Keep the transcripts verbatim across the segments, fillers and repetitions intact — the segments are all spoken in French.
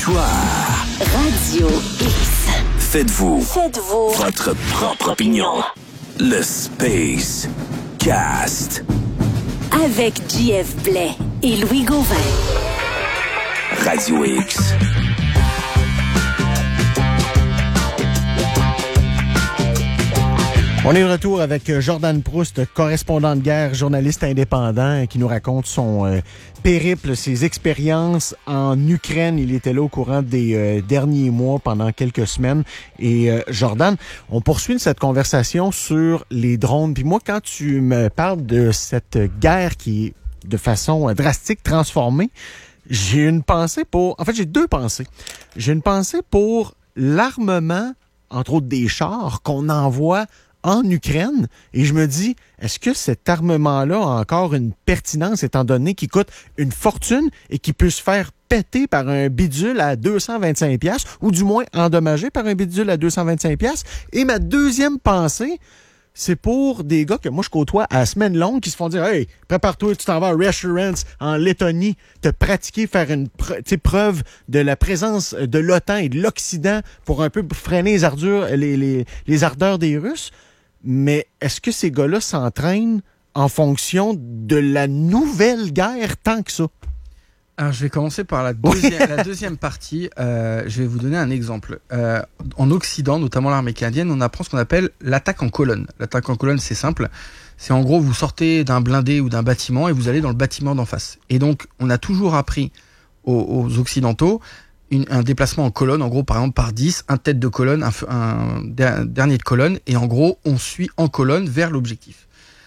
Histoire. Radio X. Faites-vous. Faites-vous. Votre propre opinion. Le Space Cast. Avec J F Blais et Louis Gauvin. Radio X. On est de retour avec Jordan Proust, correspondant de guerre, journaliste indépendant, qui nous raconte son euh, périple, ses expériences en Ukraine. Il était là au courant des euh, derniers mois, pendant quelques semaines. Et euh, Jordan, on poursuit cette conversation sur les drones. Puis moi, quand tu me parles de cette guerre qui est de façon euh, drastique transformée, j'ai une pensée pour... En fait, j'ai deux pensées. J'ai une pensée pour l'armement, entre autres des chars, qu'on envoie en Ukraine, et je me dis, est-ce que cet armement-là a encore une pertinence étant donné qu'il coûte une fortune et qu'il peut se faire péter par un bidule à deux cent vingt-cinq dollars ou du moins endommagé par un bidule à deux cent vingt-cinq dollars? Et ma deuxième pensée, c'est pour des gars que moi je côtoie à semaine longue qui se font dire « Hey, prépare-toi, tu t'en vas à Reassurance en Lettonie, te pratiquer, faire une pre- preuve de la présence de l'OTAN et de l'Occident pour un peu freiner les ardeurs, les, les, les ardeurs des Russes. » Mais est-ce que ces gars-là s'entraînent en fonction de la nouvelle guerre tant que ça? Alors, je vais commencer par la deuxième, la deuxième partie. Euh, je vais vous donner un exemple. Euh, en Occident, notamment l'armée canadienne, on apprend ce qu'on appelle l'attaque en colonne. L'attaque en colonne, c'est simple. C'est en gros, vous sortez d'un blindé ou d'un bâtiment et vous allez dans le bâtiment d'en face. Et donc, on a toujours appris aux, aux Occidentaux Une, un déplacement en colonne, en gros, par exemple, par dix, un tête de colonne, un, un, un dernier de colonne, et en gros, on suit en colonne vers l'objectif.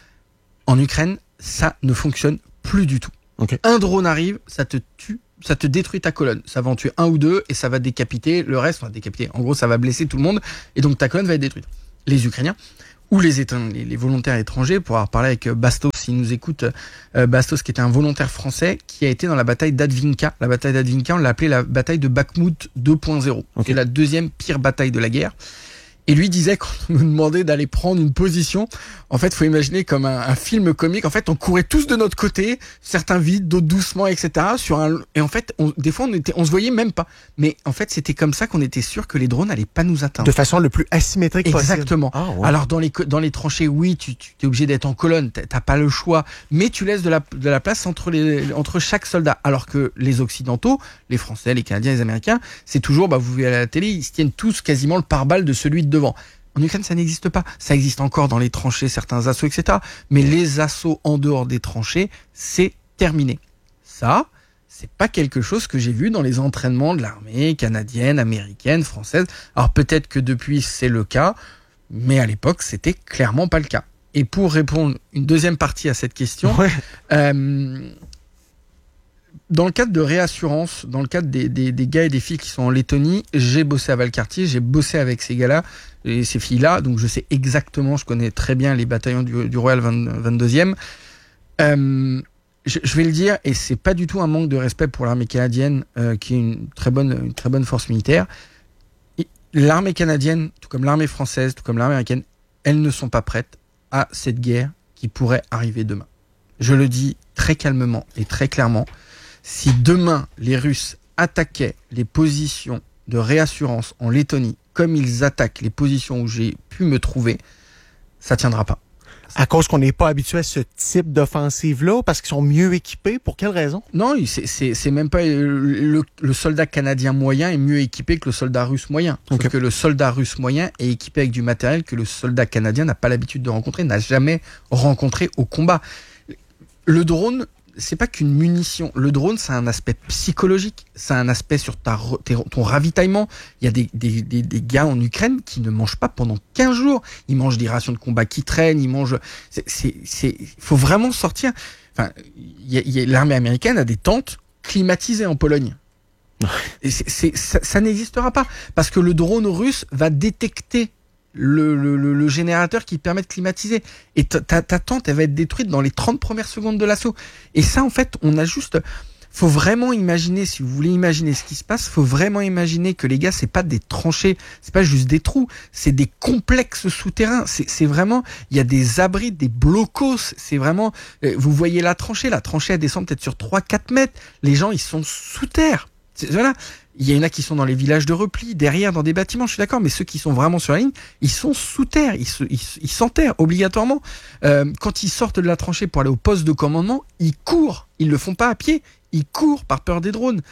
En Ukraine, ça ne fonctionne plus du tout. Okay. Un drone arrive, ça te tue, ça te détruit ta colonne. Ça va en tuer un ou deux, et ça va décapiter le reste, enfin décapiter, en gros, ça va blesser tout le monde, et donc ta colonne va être détruite. Les Ukrainiens, ou les, les, les volontaires étrangers, pour avoir parlé avec Bastos, s'il nous écoute, euh, Bastos qui était un volontaire français qui a été dans la bataille d'Advinka. La bataille d'Advinka, on l'a appelée la bataille de Bakhmout deux point zéro. Okay. C'est la deuxième pire bataille de la guerre. Et lui disait, quand on nous demandait d'aller prendre une position, en fait, il faut imaginer comme un, un film comique. En fait, on courait tous de notre côté, certains vite, d'autres doucement, et cetera. Sur un, et en fait, on, des fois, on était, on se voyait même pas. Mais en fait, c'était comme ça qu'on était sûr que les drones n'allaient pas nous atteindre. De façon le plus asymétrique Exactement. possible. Exactement. Oh, ouais. Alors, dans les, dans les tranchées, oui, tu, tu es obligé d'être en colonne, t'as pas le choix, mais tu laisses de la, de la place entre, les, entre chaque soldat. Alors que les Occidentaux, les Français, les Canadiens, les Américains, c'est toujours, bah, vous voyez à la télé, ils se tiennent tous quasiment le pare-balles de celui de devant. En Ukraine, ça n'existe pas. Ça existe encore dans les tranchées, certains assauts, et cetera. Mais les assauts en dehors des tranchées, c'est terminé. Ça, c'est pas quelque chose que j'ai vu dans les entraînements de l'armée canadienne, américaine, française. Alors peut-être que depuis, c'est le cas, mais à l'époque, c'était clairement pas le cas. Et pour répondre une deuxième partie à cette question, ouais. euh, dans le cadre de réassurance, dans le cadre des, des, des gars et des filles qui sont en Lettonie, j'ai bossé à Valcartier, j'ai bossé avec ces gars-là et ces filles-là, donc je sais exactement, je connais très bien les bataillons du, du Royal vingt-deuxième. Euh, je, je vais le dire, et c'est pas du tout un manque de respect pour l'armée canadienne, euh, qui est une très bonne, une très bonne force militaire. Et l'armée canadienne, tout comme l'armée française, tout comme l'armée américaine, elles ne sont pas prêtes à cette guerre qui pourrait arriver demain. Je le dis très calmement et très clairement. Si demain, les Russes attaquaient les positions de réassurance en Lettonie, comme ils attaquent les positions où j'ai pu me trouver, ça tiendra pas. À cause qu'on n'est pas habitué à ce type d'offensive-là, parce qu'ils sont mieux équipés, pour quelle raison? Non, c'est, c'est, c'est même pas... Le, le, le soldat canadien moyen est mieux équipé que le soldat russe moyen. Okay. Sauf que le soldat russe moyen est équipé avec du matériel que le soldat canadien n'a pas l'habitude de rencontrer, n'a jamais rencontré au combat. Le drone... c'est pas qu'une munition. Le drone, c'est un aspect psychologique. C'est un aspect sur ta, ton ravitaillement. Il y a des, des, des, des gars en Ukraine qui ne mangent pas pendant quinze jours. Ils mangent des rations de combat qui traînent. Ils mangent... C'est, c'est, c'est, faut vraiment sortir... Enfin, y a, y a, l'armée américaine a des tentes climatisées en Pologne. Et c'est, c'est, ça, ça n'existera pas. Parce que le drone russe va détecter Le, le, le, le générateur qui permet de climatiser. Et ta, ta, ta tente, elle va être détruite dans les trente premières secondes de l'assaut. Et ça, en fait, on a juste... faut vraiment imaginer, si vous voulez imaginer ce qui se passe, faut vraiment imaginer que les gars, c'est pas des tranchées, c'est pas juste des trous, c'est des complexes souterrains. C'est, c'est vraiment... il y a des abris, des blocos. C'est vraiment... vous voyez la tranchée, la tranchée, elle descend peut-être sur trois à quatre mètres. Les gens, ils sont sous terre. C'est, voilà. Il y en a qui sont dans les villages de repli, derrière, dans des bâtiments, je suis d'accord, mais ceux qui sont vraiment sur la ligne, ils sont sous terre, ils, se, ils, ils s'enterrent obligatoirement. Euh, quand ils sortent de la tranchée pour aller au poste de commandement, ils courent, ils le font pas à pied, ils courent par peur des drones.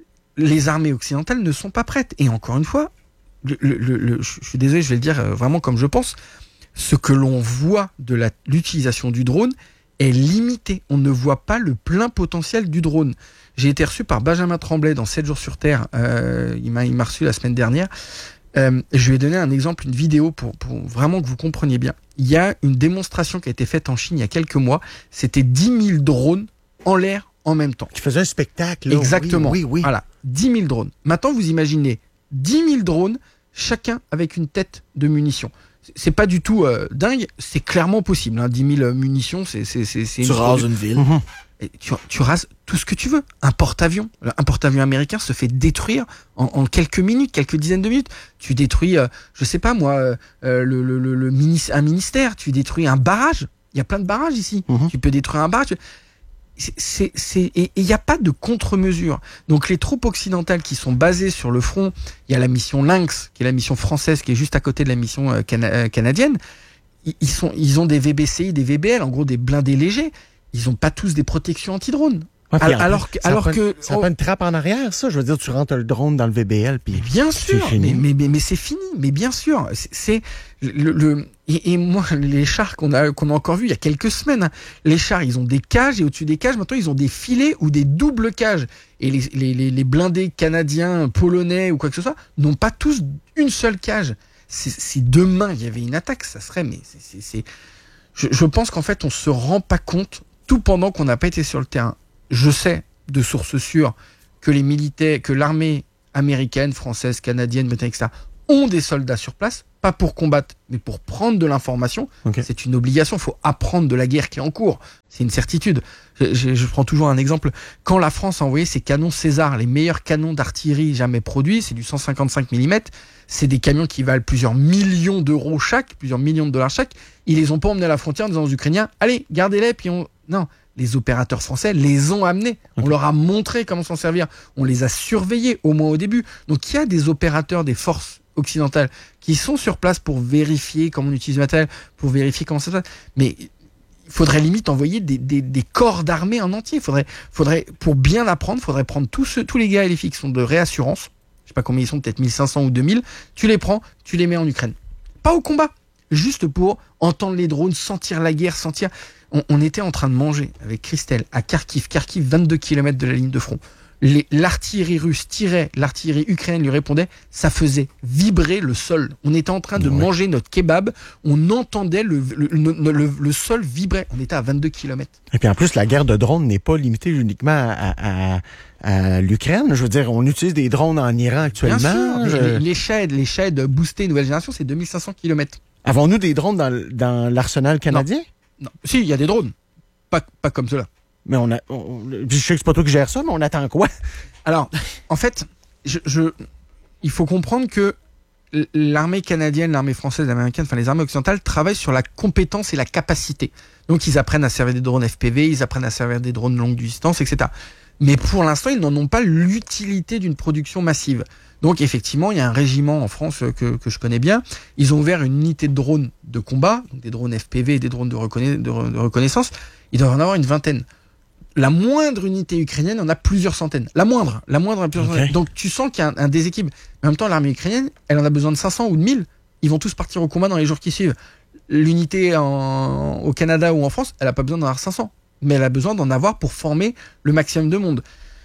Les armées occidentales ne sont pas prêtes. Et encore une fois, le, le, le, je suis désolé, je vais le dire vraiment comme je pense, ce que l'on voit de la, l'utilisation du drone est limité. On ne voit pas le plein potentiel du drone. J'ai été reçu par Benjamin Tremblay dans sept jours sur Terre. Euh, il, m'a, il m'a reçu la semaine dernière. Euh, je lui ai donné un exemple, une vidéo pour, pour vraiment que vous compreniez bien. Il y a une démonstration qui a été faite en Chine il y a quelques mois. C'était dix mille drones en l'air en même temps. Qui faisait un spectacle. Là. Exactement. Oui, oui, oui. Voilà, dix mille drones. Maintenant, vous imaginez dix mille drones, chacun avec une tête de munitions. C'est pas du tout euh, dingue, c'est clairement possible. Hein. dix mille munitions, c'est, c'est, c'est, c'est tu une rases une ville. Mmh. Et tu, tu rases tout ce que tu veux. Un porte-avions, un porte-avions américain se fait détruire en, en quelques minutes, quelques dizaines de minutes. Tu détruis, euh, je sais pas moi, euh, le, le, le, le mini, un ministère. Tu détruis un barrage. Il y a plein de barrages ici. Mmh. Tu peux détruire un barrage. C'est, c'est, c'est, et il n'y a pas de contre-mesure. Donc les troupes occidentales qui sont basées sur le front, il y a la mission Lynx, qui est la mission française, qui est juste à côté de la mission euh, cana- euh, canadienne. Ils, sont, ils ont des V B C I, des V B L, en gros des blindés légers. Ils n'ont pas tous des protections anti-drones. Ouais, alors, alors que, alors prend, que ça oh, pas une trappe en arrière, ça. Je veux dire, tu rentres le drone dans le V B L, puis bien sûr, mais, mais, mais, mais c'est fini. Mais bien sûr, c'est, c'est le, le et, et moi les chars qu'on a qu'on a encore vu il y a quelques semaines. Hein, les chars, ils ont des cages et au-dessus des cages, maintenant ils ont des filets ou des doubles cages. Et les les, les, les blindés canadiens, polonais ou quoi que ce soit n'ont pas tous une seule cage. C'est, si demain il y avait une attaque, ça serait. Mais c'est, c'est, c'est... Je, je pense qu'en fait on se rend pas compte, tout pendant qu'on n'a pas été sur le terrain. Je sais de sources sûres que les militaires, que l'armée américaine, française, canadienne, britannique, et cetera ont des soldats sur place, pas pour combattre, mais pour prendre de l'information. Okay. C'est une obligation. Il faut apprendre de la guerre qui est en cours. C'est une certitude. Je, je, je prends toujours un exemple. Quand la France a envoyé ses canons César, les meilleurs canons d'artillerie jamais produits, c'est du cent cinquante-cinq millimètres. C'est des camions qui valent plusieurs millions d'euros chaque, plusieurs millions de dollars chaque. Ils les ont pas emmenés à la frontière en disant aux Ukrainiens, allez, gardez-les, puis on... Non. Les opérateurs français les ont amenés. Okay. On leur a montré comment s'en servir. On les a surveillés, au moins au début. Donc, il y a des opérateurs des forces occidentales qui sont sur place pour vérifier comment on utilise le matériel, pour vérifier comment ça se passe. Mais il faudrait limite envoyer des, des, des corps d'armée en entier. Faudrait, faudrait, pour bien apprendre, il faudrait prendre tous, ceux, tous les gars et les filles qui sont de réassurance. Je sais pas combien ils sont, peut-être mille cinq cents ou deux mille. Tu les prends, tu les mets en Ukraine. Pas au combat. Juste pour entendre les drones, sentir la guerre, sentir... On, on était en train de manger avec Christelle à Kharkiv, Kharkiv, vingt-deux kilomètres de la ligne de front. Les, l'artillerie russe tirait, l'artillerie ukrainienne lui répondait, ça faisait vibrer le sol. On était en train de ouais. manger notre kebab, on entendait le, le, le, le, le sol vibrer. On était à vingt-deux kilomètres. Et puis en plus, la guerre de drones n'est pas limitée uniquement à, à, à l'Ukraine. Je veux dire, on utilise des drones en Iran actuellement. Bien sûr, je... les, les Shahed, les Shahed boostés nouvelle génération, c'est deux mille cinq cents kilomètres. Avons-nous des drones dans, dans l'arsenal canadien? Non. Non. Si, il y a des drones. Pas, pas comme cela. Mais on a. On, je sais que c'est pas toi qui gères ça, mais on attend quoi? Alors, en fait, je, je, il faut comprendre que l'armée canadienne, l'armée française, l'américaine, enfin les armées occidentales travaillent sur la compétence et la capacité. Donc, ils apprennent à servir des drones F P V, ils apprennent à servir des drones longue distance, et cetera. Mais pour l'instant, ils n'en ont pas l'utilité d'une production massive. Donc effectivement, il y a un régiment en France que, que je connais bien. Ils ont ouvert une unité de drones de combat, donc des drones F P V et des drones de, reconna- de, re- de reconnaissance. Ils doivent en avoir une vingtaine. La moindre unité ukrainienne en a plusieurs centaines. La moindre, la moindre en a plusieurs okay. centaines. Donc tu sens qu'il y a un, un déséquilibre. Mais en même temps, l'armée ukrainienne, elle en a besoin de cinq cents ou de mille. Ils vont tous partir au combat dans les jours qui suivent. L'unité en, au Canada ou en France, elle n'a pas besoin d'en avoir cinq cents. Mais elle a besoin d'en avoir pour former le maximum de monde.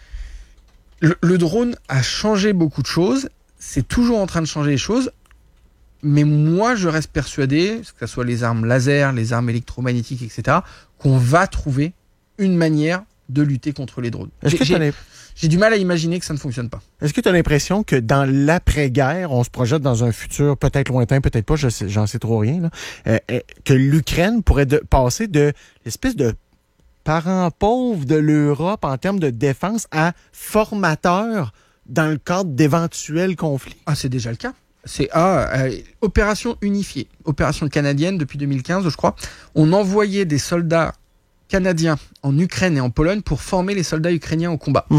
Le, le drone a changé beaucoup de choses, c'est toujours en train de changer les choses, mais moi je reste persuadé, que ce soit les armes laser, les armes électromagnétiques, et cetera, qu'on va trouver une manière de lutter contre les drones. Est-ce j'ai, que j'ai, j'ai du mal à imaginer que ça ne fonctionne pas. Est-ce que tu as l'impression que dans l'après-guerre, on se projette dans un futur peut-être lointain, peut-être pas, je sais, j'en sais trop rien, là, euh, que l'Ukraine pourrait de, passer de l'espèce de parents pauvres de l'Europe en termes de défense à formateurs dans le cadre d'éventuels conflits? Ah, c'est déjà le cas. C'est ah, euh, opération unifiée, opération canadienne depuis deux mille quinze, je crois. On envoyait des soldats canadiens en Ukraine et en Pologne pour former les soldats ukrainiens au combat. Mm-hmm.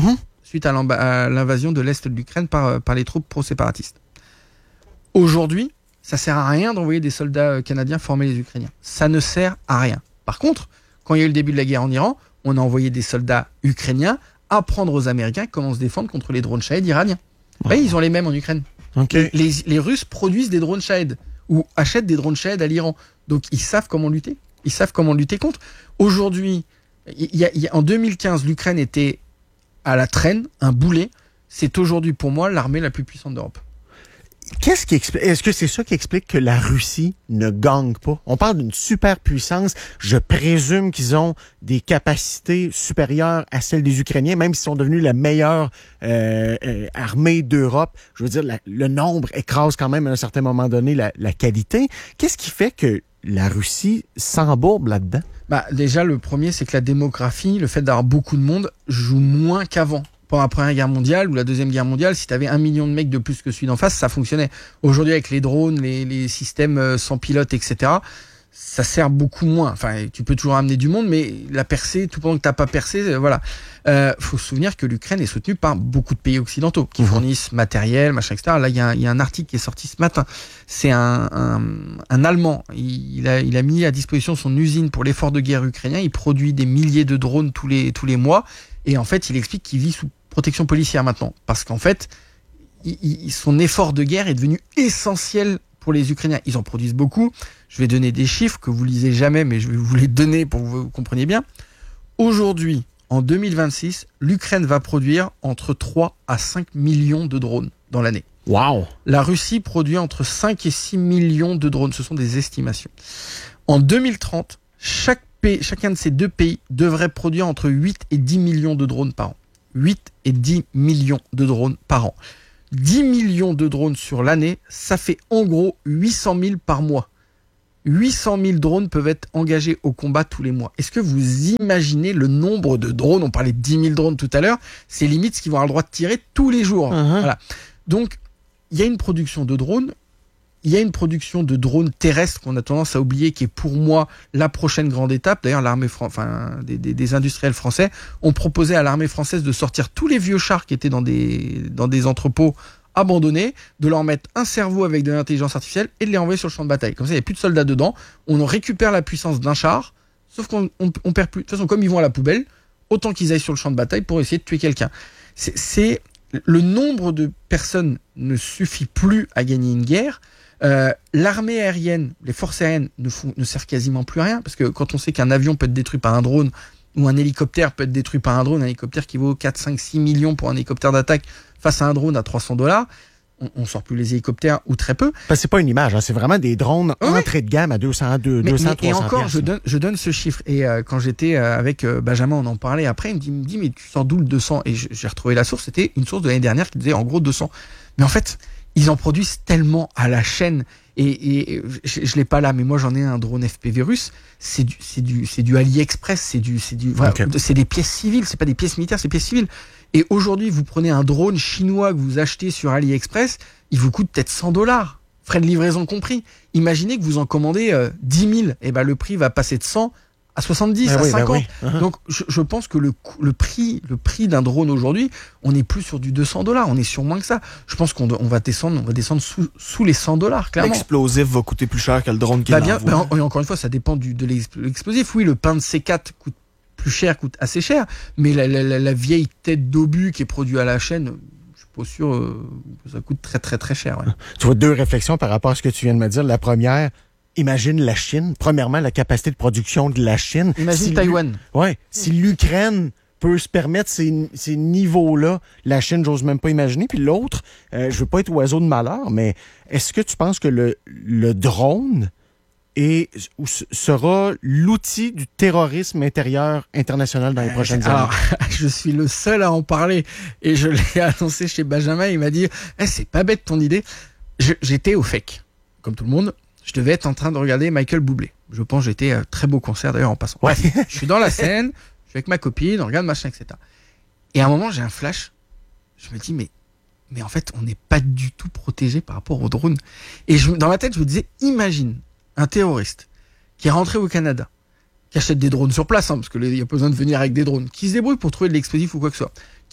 suite à, à l'invasion de l'Est de l'Ukraine par, par les troupes pro-séparatistes. Aujourd'hui, ça sert à rien d'envoyer des soldats canadiens former les Ukrainiens. Ça ne sert à rien. Par contre, quand il y a eu le début de la guerre en Iran, on a envoyé des soldats ukrainiens apprendre aux Américains comment se défendre contre les drones Shahed iraniens. Oh. Oui, ils ont les mêmes en Ukraine. Okay. Les, les Russes produisent des drones Shahed ou achètent des drones Shahed à l'Iran. Donc ils savent comment lutter. Ils savent comment lutter contre. Aujourd'hui, y a, y a, en deux mille quinze, l'Ukraine était à la traîne, un boulet. C'est aujourd'hui pour moi l'armée la plus puissante d'Europe. Qu'est-ce qui explique, est-ce que c'est ça qui explique que la Russie ne gagne pas? On parle d'une superpuissance. Je présume qu'ils ont des capacités supérieures à celles des Ukrainiens, même s'ils sont devenus la meilleure euh, euh, armée d'Europe. Je veux dire, la, le nombre écrase quand même à un certain moment donné la, la qualité. Qu'est-ce qui fait que la Russie s'embourbe là-dedans? Bah, déjà, le premier, c'est que la démographie, le fait d'avoir beaucoup de monde, joue moins qu'avant. Pendant la Première Guerre mondiale ou la Deuxième Guerre mondiale, si tu avais un million de mecs de plus que celui d'en face, ça fonctionnait. Aujourd'hui, avec les drones, les, les systèmes sans pilote, et cetera, ça sert beaucoup moins. Enfin, tu peux toujours amener du monde, mais la percée, tout pendant que tu n'as pas percé, voilà. Euh, faut se souvenir que l'Ukraine est soutenue par beaucoup de pays occidentaux qui fournissent matériel, machin, et cetera. Là, il y, y a un article qui est sorti ce matin. C'est un, un, un Allemand. Il, il, a, il a mis à disposition son usine pour l'effort de guerre ukrainien. Il produit des milliers de drones tous les, tous les mois. Et en fait, il explique qu'il vit sous protection policière maintenant. Parce qu'en fait, il, il, son effort de guerre est devenu essentiel pour les Ukrainiens. Ils en produisent beaucoup. Je vais donner des chiffres que vous lisez jamais, mais je vais vous les donner pour que vous compreniez bien. Aujourd'hui, en deux mille vingt-six, l'Ukraine va produire entre trois à cinq millions de drones dans l'année. Wow! La Russie produit entre cinq et six millions de drones. Ce sont des estimations. En deux mille trente, chaque pays, chacun de ces deux pays devrait produire entre huit et dix millions de drones par an. huit et dix millions de drones par an. dix millions de drones sur l'année, ça fait en gros huit cent mille par mois. huit cent mille drones peuvent être engagés au combat tous les mois. Est-ce que vous imaginez le nombre de drones? On parlait de dix mille drones tout à l'heure. C'est limite ce qu'ils vont avoir le droit de tirer tous les jours. Uh-huh. Voilà. Donc, il y a une production de drones. Il y a une production de drones terrestres qu'on a tendance à oublier, qui est pour moi la prochaine grande étape. D'ailleurs, l'armée fran- enfin, des, des, des industriels français ont proposé à l'armée française de sortir tous les vieux chars qui étaient dans des, dans des entrepôts abandonnés, de leur mettre un cerveau avec de l'intelligence artificielle et de les envoyer sur le champ de bataille. Comme ça, il n'y a plus de soldats dedans. On en récupère la puissance d'un char, sauf qu'on on, on perd plus. De toute façon, comme ils vont à la poubelle, autant qu'ils aillent sur le champ de bataille pour essayer de tuer quelqu'un. C'est, c'est le nombre de personnes ne suffit plus à gagner une guerre. Euh, l'armée aérienne, les forces aériennes ne, font, ne servent quasiment plus à rien, parce que quand on sait qu'un avion peut être détruit par un drone, ou un hélicoptère peut être détruit par un drone, un hélicoptère qui vaut quatre, cinq, six millions pour un hélicoptère d'attaque face à un drone à trois cents dollars, on, on sort plus les hélicoptères ou très peu. Parce que c'est pas une image, hein, c'est vraiment des drones ouais. entrée de gamme à deux cents, deux cents, trois cents. Et encore, je donne, je donne ce chiffre. Et euh, quand j'étais euh, avec euh, Benjamin, on en parlait après, il me dit, il me dit mais tu sors d'où le deux cents? Et j'ai retrouvé la source, c'était une source de l'année dernière qui disait en gros deux cents. Mais en fait, ils en produisent tellement à la chaîne. Et, et je, je l'ai pas là, mais moi j'en ai un drone F P V russe. C'est du, c'est du, c'est du AliExpress, c'est du, c'est du, voilà, okay. C'est des pièces civiles, c'est pas des pièces militaires, c'est des pièces civiles. Et aujourd'hui, vous prenez un drone chinois que vous achetez sur AliExpress, il vous coûte peut-être cent dollars, frais de livraison compris. Imaginez que vous en commandez euh, dix mille, et ben le prix va passer de cent à soixante-dix, ah à oui, cinquante. Bah oui. uh-huh. Donc je, je pense que le, le prix, le prix d'un drone aujourd'hui, on n'est plus sur du deux cents dollars, on est sur moins que ça. Je pense qu'on on va descendre, on va descendre sous, sous les cent dollars, clairement. L'explosif va coûter plus cher que le drone qui bah bien, bah, encore une fois, ça dépend du, de l'explosif. Oui, le pain de C quatre coûte plus cher, coûte assez cher, mais la, la, la, la vieille tête d'obus qui est produite à la chaîne, je suis pas sûr euh, que ça coûte très très très cher. Ouais. Tu vois, deux réflexions par rapport à ce que tu viens de me dire. La première, imagine la Chine. Premièrement, la capacité de production de la Chine. Imagine si Taïwan. Oui. Si l'Ukraine peut se permettre ces, ces niveaux-là, la Chine, j'ose même pas imaginer. Puis l'autre, euh, je veux pas être oiseau de malheur, mais est-ce que tu penses que le, le drone est, ou sera l'outil du terrorisme intérieur international dans les prochaines euh, alors, années? Je suis le seul à en parler et je l'ai annoncé chez Benjamin. Il m'a dit hey, « c'est pas bête ton idée ». J'étais au F E C, comme tout le monde. Je devais être en train de regarder Michael Bublé. Je pense que j'étais un très beau concert d'ailleurs en passant. Ouais. Je suis dans la scène, je suis avec ma copine, on regarde machin, et cetera. Et à un moment, j'ai un flash. Je me dis, mais, mais en fait, on n'est pas du tout protégé par rapport aux drones. Et je, dans ma tête, je me disais, imagine un terroriste qui est rentré au Canada, qui achète des drones sur place, hein, parce qu'il n'y a pas besoin de venir avec des drones, qui se débrouille pour trouver de l'explosif ou quoi que ce soit,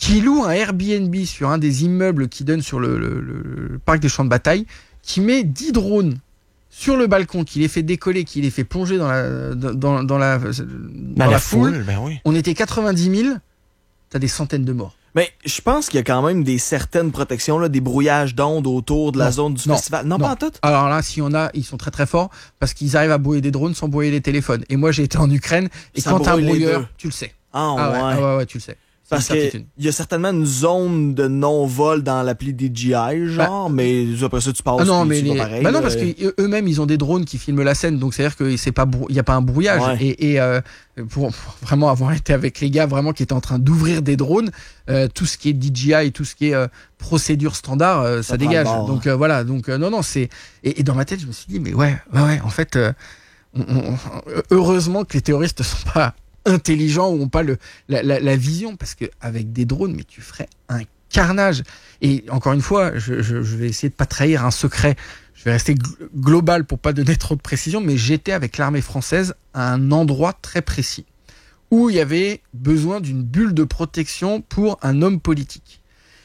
qui loue un Airbnb sur un des immeubles qui donne sur le, le, le, le parc des champs de bataille, qui met dix drones sur le balcon, qui les fait décoller, qui les fait plonger dans la, dans, dans la, dans Dans la, la foule. foule, ben oui. On était quatre-vingt-dix mille, t'as des centaines de morts. Mais je pense qu'il y a quand même des certaines protections, là, des brouillages d'ondes autour de la Non. zone du Non. festival. Non, Non. pas en tout. Alors là, s'il y en a, ils sont très très forts parce qu'ils arrivent à brouiller des drones sans brouiller les téléphones. Et moi, j'ai été en Ukraine et Ça quand t'as un brouille les brouilleur, deux. tu le sais. Ah, Ah ouais, ouais. ah ouais, ouais, tu le sais. C'est Parce une qu'il certitude. y a certainement une zone de non-vol dans l'appli D J I, genre, mais après ça, tu passes Ah non, puis mais tu les... vas pareil. bah non, là. parce qu'eux-mêmes, ils ont des drones qui filment la scène, donc c'est-à-dire qu'il n'y a pas un brouillage. Ouais. Et, et euh, pour, pour vraiment avoir été avec les gars vraiment qui étaient en train d'ouvrir des drones, euh, tout ce qui est D J I et tout ce qui est euh, procédure standard, euh, ça, Ça prend dégage. le bord. Donc euh, voilà, donc euh, non, non, c'est. Et, et dans ma tête, je me suis dit, mais ouais, ouais, ouais, en fait, euh, on, on, heureusement que les terroristes ne sont pas intelligents ou n'ont pas le, la, la, la vision, parce qu'avec des drones, mais tu ferais un carnage. Et encore une fois, je, je, je vais essayer de pas trahir un secret. Je vais rester gl- global pour pas donner trop de précision, mais j'étais avec l'armée française à un endroit très précis où il y avait besoin d'une bulle de protection pour un homme politique.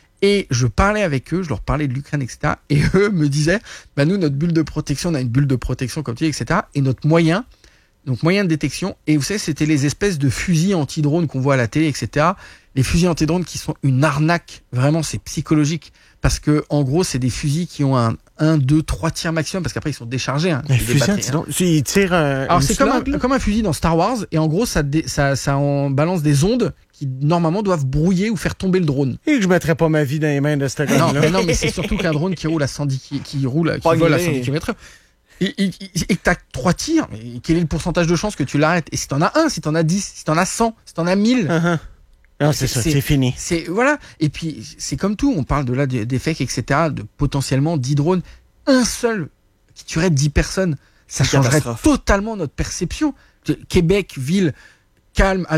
Et je parlais avec eux, je leur parlais de l'Ukraine, et cetera. Et eux me disaient, bah nous, notre bulle de protection, on a une bulle de protection, comme tu dis, et cetera. Et notre moyen, donc moyen de détection, et vous savez, c'était les espèces de fusils anti-drones qu'on voit à la télé, et cetera. Les fusils anti-drones qui sont une arnaque, vraiment, c'est psychologique. Parce que, en gros, c'est des fusils qui ont un un, deux, trois tirs maximum, parce qu'après, ils sont déchargés. Hein, Un des fusil batteries, anti- hein. donc, il tire un. Alors une c'est comme slug, un, là? comme un fusil dans Star Wars, et en gros ça, dé, ça, ça en balance des ondes qui normalement doivent brouiller ou faire tomber le drone. Et que je mettrais pas ma vie dans les mains de ce Non, gars-là. mais non, mais c'est surtout qu'un drone qui roule à cent dix, qui, qui roule, qui Pas vole à grillé. cent dix kilomètres heure. Et, et, et que t'as trois tirs, mais quel est le pourcentage de chance que tu l'arrêtes? Et si t'en as un, si t'en as dix, si t'en as cent, si t'en as mille, Uh-huh. Non, c'est ça, c'est fini. c'est voilà. Et puis c'est comme tout, on parle de là des, des fakes, et cetera, de potentiellement dix drones, un seul qui tuerait dix personnes, ça Une changerait catastrophe. totalement notre perception. Québec, ville calme,